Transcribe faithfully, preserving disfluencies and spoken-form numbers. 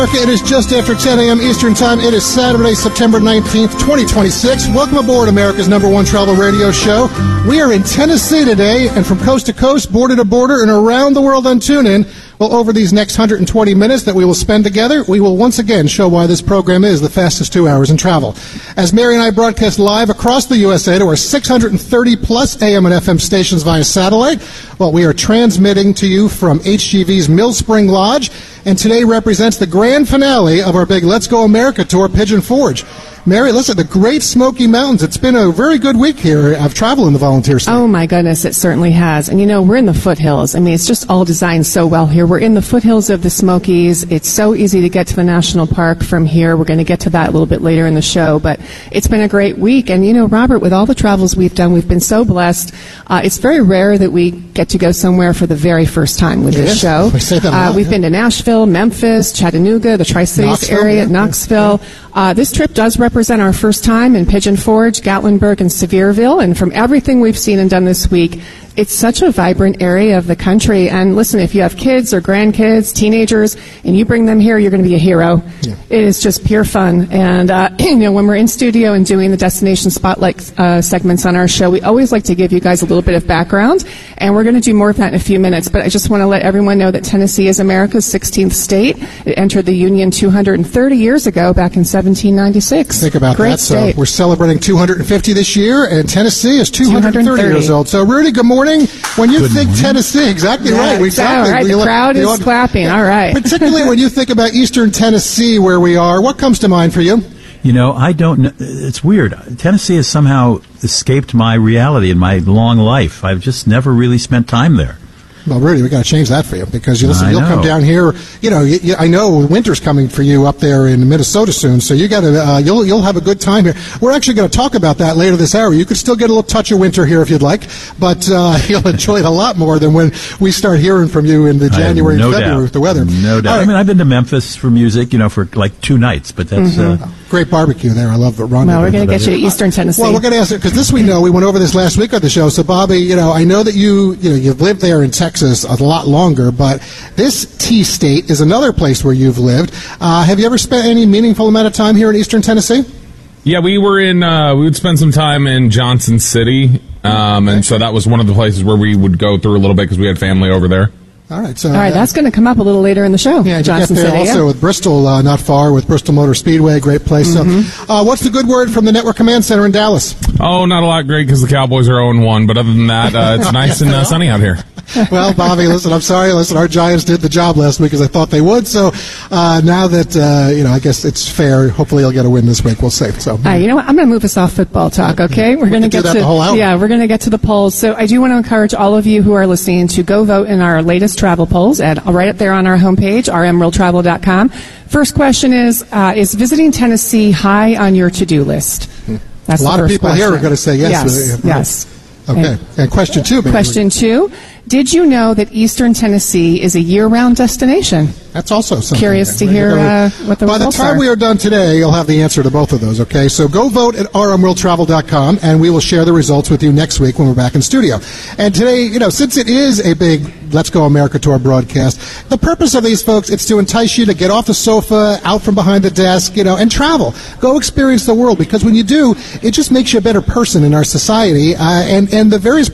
It is just after ten a.m. Eastern Time. It is Saturday, September nineteenth, twenty twenty-six. Welcome aboard America's number one travel radio show. We are in Tennessee today, and from coast to coast, border to border, and around the world on TuneIn. Well, over these next one hundred twenty minutes that we will spend together, we will once again show why this program is the fastest two hours in travel. As Mary and I broadcast live across the U S A to our six hundred thirty plus A M and F M stations via satellite, well, we are transmitting to you from H G V's Mill Spring Lodge, and today represents the grand finale of our big Let's Go America tour, Pigeon Forge. Mary, listen, the Great Smoky Mountains, it's been a very good week here of travel in the volunteer state. Oh, my goodness, it certainly has. And, you know, we're in the foothills. I mean, it's just all designed so well here. We're in the foothills of the Smokies. It's so easy to get to the national park from here. We're going to get to that a little bit later in the show. But it's been a great week. And, you know, Robert, with all the travels we've done, we've been so blessed. Uh, it's very rare that we get to go somewhere for the very first time with it this is. show. We say that a uh, lot, we've yeah. been to Nashville, Memphis, Chattanooga, the Tri-Cities Knoxville, area, yeah. Knoxville. Uh, this trip does represent our first time in Pigeon Forge, Gatlinburg, and Sevierville. And from everything we've seen and done this week, it's such a vibrant area of the country. And listen, if you have kids or grandkids, teenagers, and you bring them here, you're going to be a hero. Yeah. It is just pure fun. And, uh, you know, when we're in studio and doing the Destination Spotlight uh, segments on our show, we always like to give you guys a little bit of background. And we're going to do more of that in a few minutes. But I just want to let everyone know that Tennessee is America's sixteenth state. It entered the Union two hundred thirty years ago, back in seventeen ninety-six. Think about Great that. State. So we're celebrating two hundred fifty this year, and Tennessee is two hundred thirty, two hundred thirty years old. So, Rudy, good morning. When you Good think morning. Tennessee, exactly Yeah, right. Exactly. All right, We the let- crowd the is aud- clapping. All right. Particularly when you think about Eastern Tennessee, where we are, what comes to mind for you? You know, I don't know. It's weird. Tennessee has somehow escaped my reality in my long life. I've just never really spent time there. Well, Rudy, we got to change that for you because you listen. I You'll know. come down here. You know, you, you, I know winter's coming for you up there in Minnesota soon, so you got to. Uh, you'll you'll have a good time here. We're actually going to talk about that later this hour. You could still get a little touch of winter here if you'd like, but uh, you'll enjoy it a lot more than when we start hearing from you in the I have January no and February doubt. with the weather. No doubt. All right. I mean, I've been to Memphis for music, you know, for like two nights, but that's. Mm-hmm. Uh, Great barbecue there. I love the Ron. Well, we're going to get you to Eastern Tennessee. Well, we're going to ask it because this we know. We went over this last week on the show. So, Bobby, you know, I know that you, you know, you've lived there in Texas a lot longer, but this T state is another place where you've lived. Uh, have you ever spent any meaningful amount of time here in Eastern Tennessee? Yeah, we were in, uh, we would spend some time in Johnson City, um, and so that was one of the places where we would go through a little bit because we had family over there. All right, so All right, uh, that's going to come up a little later in the show. yeah, you Johnson get there City. also yeah. with Bristol, uh, not far, with Bristol Motor Speedway, great place. Mm-hmm. So, uh, what's the good word from the Network Command Center in Dallas? Oh, not a lot great because the Cowboys are oh and one, but other than that, uh, it's nice and uh, sunny out here. Well, Bobby, listen, I'm sorry. Listen, our Giants did the job last week as I thought they would. So uh, now that, uh, you know, I guess it's fair, hopefully you'll get a win this week. We'll see. So, All right, you know what? I'm going to move us off football talk, okay? We're going to could do get that to the whole hour. yeah, we're going to get to the polls. So I do want to encourage all of you who are listening to go vote in our latest travel polls at right up there on our homepage, r m real travel dot com. First question is: uh, Is visiting Tennessee high on your to-do list? That's a the lot of first people question. here are going to say yes. Yes. yes. Okay. And And question two, maybe. question two: Did you know that Eastern Tennessee is a year-round destination? That's also something. Curious to hear uh, what the By the results time are. we are done today, you'll have the answer to both of those, okay? So go vote at r m real travel dot com, and we will share the results with you next week when we're back in studio. And today, you know, since it is a big Let's Go America Tour broadcast, the purpose of these, folks, it's to entice you to get off the sofa, out from behind the desk, you know, and travel. Go experience the world, because when you do, it just makes you a better person in our society, uh, and, and the various